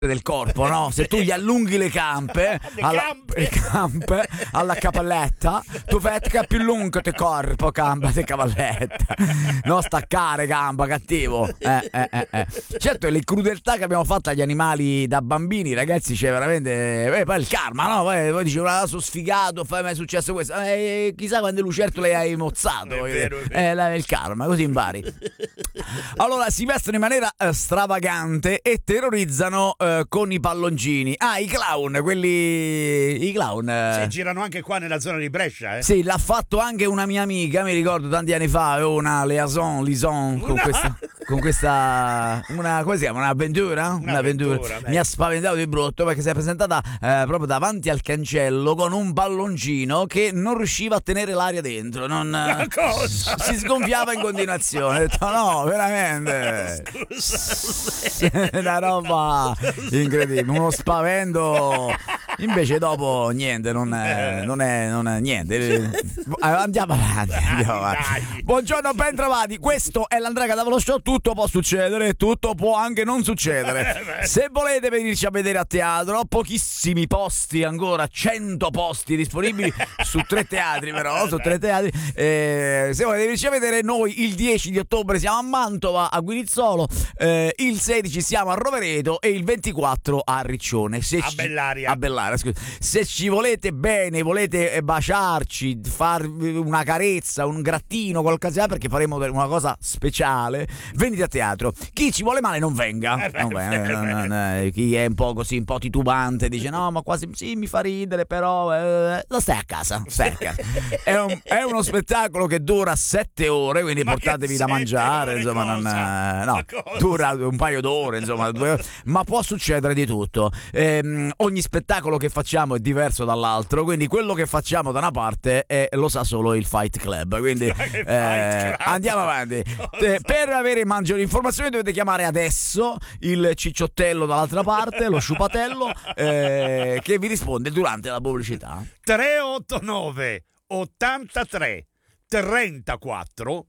del corpo, no? Se tu gli allunghi le campe alla capalletta, tu fai più lungo te corpo, gamba te cavalletta, non staccare gamba, cattivo. Certo, le crudeltà che abbiamo fatto agli animali da bambini, ragazzi, c'è veramente poi il karma, no? Poi dici, sono sfigato, mi è successo questo, chissà quante lucertole hai mozzato, il karma, così impari. Allora si vestono in maniera stravagante e terrorizzano con i palloncini. I clown, I clown. Si girano anche qua nella zona di Brescia, eh? Sì, l'ha fatto anche una mia amica, mi ricordo tanti anni fa, avevo una liaison con questa come si chiama? Un'avventura? Mi ha spaventato di brutto perché si è presentata proprio davanti al cancello con un palloncino che non riusciva a tenere l'aria dentro, cosa? Si sgonfiava in continuazione. Ho detto no, veramente. Scusa. Una roba incredibile, uno spavento. Invece dopo niente, non è niente. Andiamo avanti. Buongiorno, ben trovati. Questo è l'Andrea Catavolo Show. Tutto può succedere, tutto può anche non succedere. Se volete venirci a vedere a teatro, pochissimi posti ancora, 100 posti disponibili su 3 teatri, però su 3 teatri. Se volete venirci a vedere, noi il 10 di ottobre siamo a Mantova, a Guinizzolo, il 16 siamo a Rovereto e il 24 a Riccione. A Bellaria, scusa. Se ci volete bene, volete baciarci, far una carezza, un grattino, qualcosa, perché faremo una cosa speciale, venite a teatro. Chi ci vuole male non venga. Chi è un po' così, un po' titubante, dice no, ma quasi sì, mi fa ridere, però stai a casa. È uno spettacolo che dura 7 ore, quindi portatevi da mangiare, insomma, dura un paio d'ore, insomma, 2 ore, ma può succedere di tutto. Ogni spettacolo che facciamo è diverso dall'altro, quindi quello che facciamo da una parte lo sa solo il Fight Club, quindi andiamo avanti. Per avere maggiori informazioni dovete chiamare adesso il cicciottello dall'altra parte, lo sciupatello, che vi risponde durante la pubblicità. 389 83 34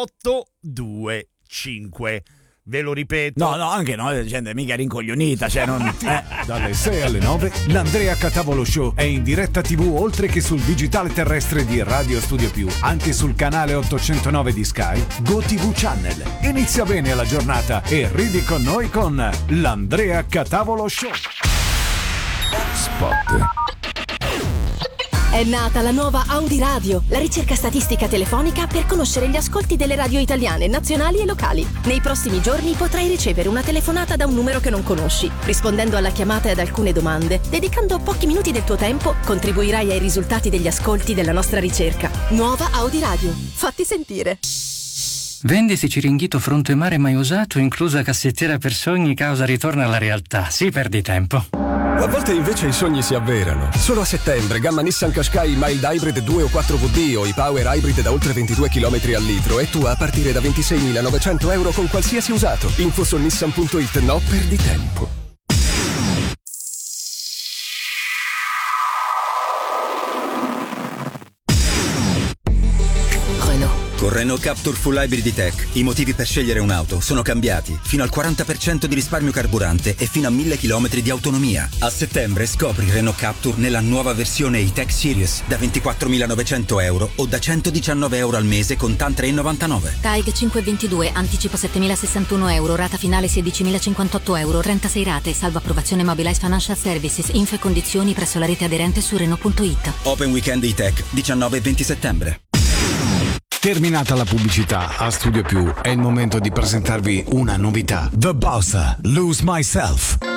825. Ve lo ripeto. No, anche no, gente mica rincoglionita, cioè non. Dalle 6 alle 9 l'Andrea Catavolo Show è in diretta TV, oltre che sul digitale terrestre di Radio Studio Più, anche sul canale 809 di Sky, GoTV Channel. Inizia bene la giornata e ridi con noi con l'Andrea Catavolo Show. Spot. È nata la nuova Audi Radio, la ricerca statistica telefonica per conoscere gli ascolti delle radio italiane, nazionali e locali. Nei prossimi giorni potrai ricevere una telefonata da un numero che non conosci. Rispondendo alla chiamata e ad alcune domande, dedicando pochi minuti del tuo tempo, contribuirai ai risultati degli ascolti della nostra ricerca. Nuova Audi Radio. Fatti sentire. Vendisi Ciringhito fronte mare mai usato, inclusa cassettiera per sogni, causa ritorno alla realtà. Sì, perdi tempo. A volte invece i sogni si avverano. Solo a settembre, gamma Nissan Qashqai Mild Hybrid 2 o 4VD o i Power Hybrid da oltre 22 km al litro e tu a partire da 26.900 euro con qualsiasi usato. Info su nissan.it. No, perdi tempo. Con Renault Captur Full Hybrid Tech i motivi per scegliere un'auto sono cambiati. Fino al 40% di risparmio carburante e fino a 1000 km di autonomia. A settembre scopri Renault Captur nella nuova versione E-Tech Series da 24.900 euro o da 119 euro al mese con TAN 3,99. TAG 522, anticipo 7.061 euro, rata finale 16.058 euro, 36 rate, salvo approvazione Mobilize Financial Services, info e condizioni presso la rete aderente su Renault.it. Open Weekend E-Tech 19 e 20 settembre. Terminata la pubblicità, a Studio Più è il momento di presentarvi una novità. The Boss, Lose Myself.